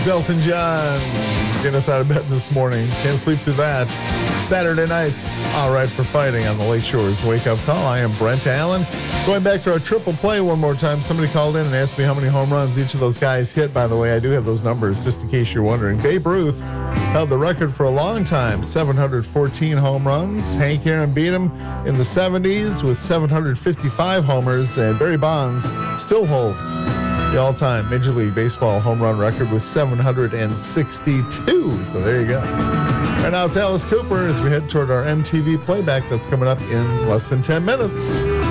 Elton John, getting us out of bed this morning. Can't sleep through that. Saturday nights, all right for fighting on the Lake Shores Wake Up Call. I am Brent Allen. Going back to our triple play one more time. Somebody called in and asked me how many home runs each of those guys hit. By the way, I do have those numbers, just in case you're wondering. Babe Ruth held the record for a long time, 714 home runs. Hank Aaron beat him in the 70s with 755 homers. And Barry Bonds still holds the all-time Major League Baseball home run record with 762. So there you go. Right now it's Alice Cooper as we head toward our MTV playback that's coming up in less than 10 minutes.